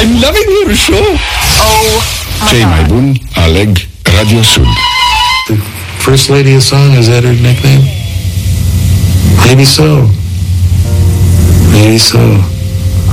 I'm loving your show. Cei mai buni aleg Radio Sud. The First Lady of Song, is that her nickname? Maybe so. Maybe so.